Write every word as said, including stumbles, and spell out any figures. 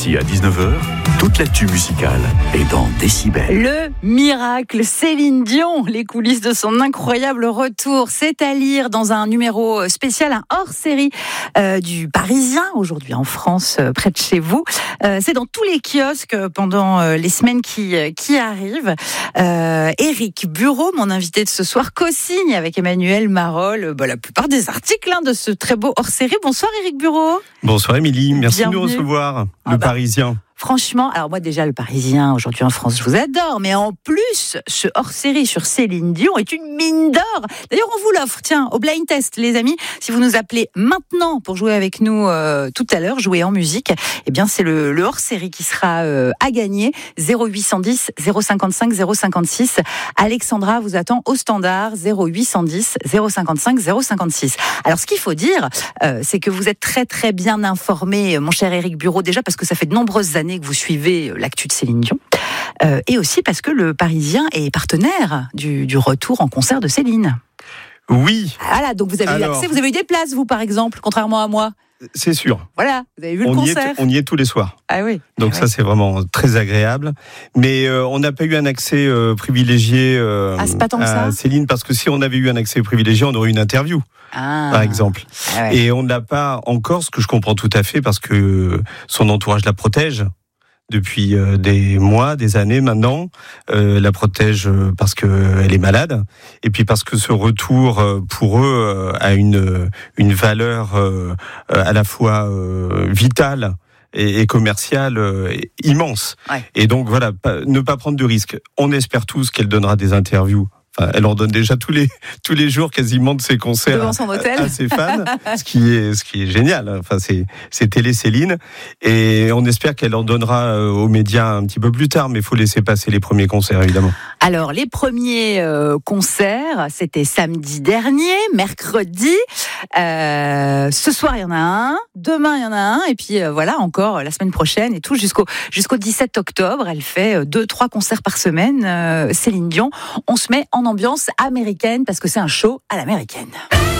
midi à dix-neuf heures, toute l'actu musicale est dans Décibel. Le miracle Céline Dion, les coulisses de son incroyable retour, c'est à lire dans un numéro spécial, un hors-série euh, du Parisien, aujourd'hui en France, euh, près de chez vous. Euh, c'est dans tous les kiosques pendant euh, les semaines qui, qui arrivent. Euh, Éric Bureau, mon invité de ce soir, co-signe avec Emmanuel Marolles bah, la plupart des articles hein, de ce très beau hors-série. Bonsoir Éric Bureau. Bonsoir Émilie, merci Bienvenue. de nous recevoir, Ah le bah. Parisien. Franchement, alors moi déjà le Parisien aujourd'hui en France, je vous adore, mais en plus ce hors-série sur Céline Dion est une mine d'or. D'ailleurs, on vous l'offre, tiens, au blind test, les amis. Si vous nous appelez maintenant pour jouer avec nous euh, tout à l'heure, jouer en musique, eh bien c'est le, le hors-série qui sera euh, à gagner. zéro huit cent dix zéro cinquante-cinq zéro cinquante-six. Alexandra vous attend au standard zéro huit cent dix zéro cinquante-cinq zéro cinquante-six. Alors ce qu'il faut dire, euh, c'est que vous êtes très très bien informé, mon cher Éric Bureau, déjà parce que ça fait de nombreuses années que vous suivez l'actu de Céline Dion, euh, et aussi parce que le Parisien est partenaire du, du retour en concert de Céline. Oui. Voilà, donc vous avez Alors, eu accès, vous avez eu des places, vous par exemple, contrairement à moi. C'est sûr. Voilà, vous avez vu on le y concert. est, on y est tous les soirs. Ah oui. Donc ah ça oui. c'est vraiment très agréable. Mais euh, on n'a pas eu un accès euh, privilégié euh, Ah, c'est pas tant que à ça Céline, parce que si on avait eu un accès privilégié, on aurait eu une interview, Ah. par exemple. Ah ouais. Et on ne l'a pas encore, ce que je comprends tout à fait, parce que son entourage la protège. Depuis euh, des mois, des années maintenant, euh, la protège euh, parce qu'elle est malade, et puis parce que ce retour euh, pour eux euh, a une une valeur euh, à la fois euh, vitale et, et commerciale euh, immense. Ouais. Et donc voilà, pas, ne pas prendre de risques. On espère tous qu'elle donnera des interviews. Enfin, elle en donne déjà tous les tous les jours quasiment de ses concerts Devant son hôtel. à, à ses fans, ce qui est ce qui est génial. Enfin, c'est c'est télé Céline, et on espère qu'elle en donnera aux médias un petit peu plus tard, mais il faut laisser passer les premiers concerts évidemment. Alors, les premiers euh, concerts, c'était samedi dernier, mercredi. Euh, ce soir, il y en a un. Demain, il y en a un. Et puis, euh, voilà, encore la semaine prochaine et tout, jusqu'au, jusqu'au dix-sept octobre. Elle fait euh, deux, trois concerts par semaine, euh, Céline Dion. On se met en ambiance américaine parce que c'est un show à l'américaine.